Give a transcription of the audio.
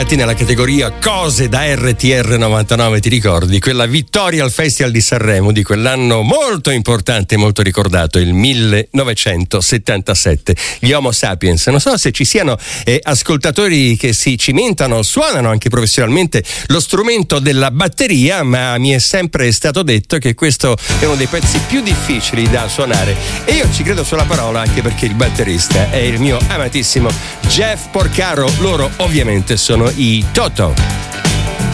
Nella categoria cose da RTR 99, ti ricordi? Quella vittoria al Festival di Sanremo di quell'anno molto importante, molto ricordato, il 1977. Gli Homo Sapiens. Non so se ci siano ascoltatori che si cimentano, suonano anche professionalmente lo strumento della batteria, ma mi è sempre stato detto che questo è uno dei pezzi più difficili da suonare. E io ci credo sulla parola, anche perché il batterista è il mio amatissimo Jeff Porcaro. Loro ovviamente sono i Toto.